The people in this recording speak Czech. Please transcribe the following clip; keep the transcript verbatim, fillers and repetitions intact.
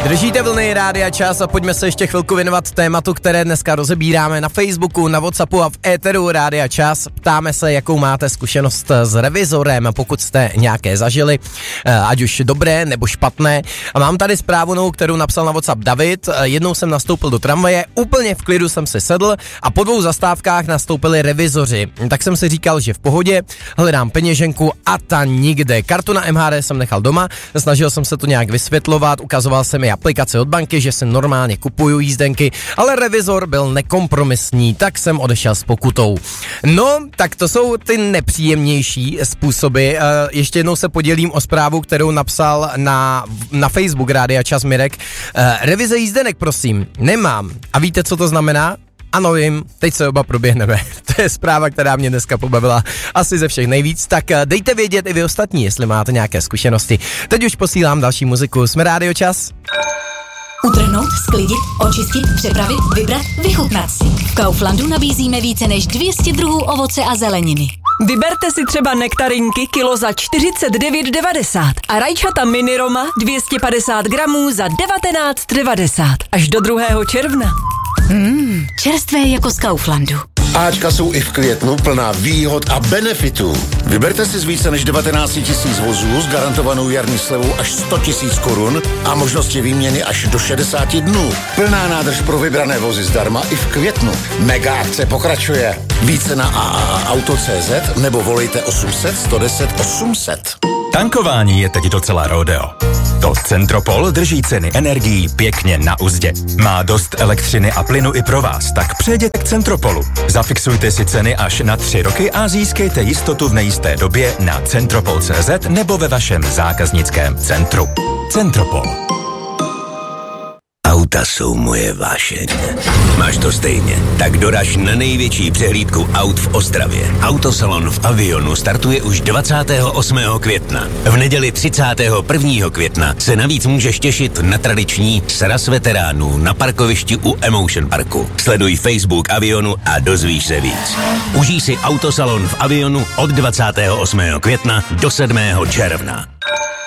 Držíte vlny Rádia Čas a pojďme se ještě chvilku věnovat tématu, které dneska rozebíráme na Facebooku, na WhatsAppu a v éteru Rádia Čas. Ptáme se, jakou máte zkušenost s revizorem, pokud jste nějaké zažili, ať už dobré nebo špatné. A mám tady zprávu novou, kterou napsal na WhatsApp David. Jednou jsem nastoupil do tramvaje, úplně v klidu jsem si sedl a po dvou zastávkách nastoupili revizoři. Tak jsem si říkal, že v pohodě, hledám peněženku a ta nikde. Kartu na M H D jsem nechal doma, snažil jsem se to nějak vysvětlovat, ukazoval jsem mi aplikace od banky, že si normálně kupuju jízdenky, ale revizor byl nekompromisní, tak jsem odešel s pokutou. No, tak to jsou ty nepříjemnější způsoby. Ještě jednou se podělím o zprávu, kterou napsal na, na Facebook Rádia Čas Mirek. Revize jízdenek, prosím, nemám. A víte, co to znamená? Ano, vím, teď se oba proběhneme. To je zpráva, která mě dneska pobavila asi ze všech nejvíc, tak dejte vědět i vy ostatní, jestli máte nějaké zkušenosti. Teď už posílám další muziku. Jsme Rádio Čas. Utrhnout, sklidit, očistit, přepravit, vybrat, vychutnat si. V Kauflandu nabízíme více než dvě stě druhů ovoce a zeleniny. Vyberte si třeba nektarinky kilo za čtyřicet devět devadesát a rajčata mini Roma dvě stě padesát gramů za devatenáct devadesát. Až do druhého června. Mmm, čerstvé jako z Kauflandu. Áčka jsou i v květnu plná výhod a benefitů. Vyberte si z více než devatenáct tisíc vozů s garantovanou jarní slevou až sto tisíc korun a možnosti výměny až do šedesát dnů. Plná nádrž pro vybrané vozy zdarma i v květnu. Mega akce pokračuje. Více na a a a auto tečka cé zet nebo volejte osm set, sto deset, osm set. Tankování je teď docela rodeo. To Centropol drží ceny energií pěkně na uzdě. Má dost elektřiny a plynu i pro vás, tak přejděte k Centropolu. Zafixujte si ceny až na tři roky a získejte jistotu v nejisté době na centropol tečka cé zet nebo ve vašem zákaznickém centru. Centropol. Auta jsou moje vášeň. Máš to stejně? Tak doraž na největší přehlídku aut v Ostravě. Autosalon v Avionu startuje už dvacátého osmého května. V neděli třicátého prvního května se navíc můžeš těšit na tradiční sraz veteránů na parkovišti u Emotion Parku. Sleduj Facebook Avionu a dozvíš se víc. Užij si Autosalon v Avionu od dvacátého osmého května do sedmého června.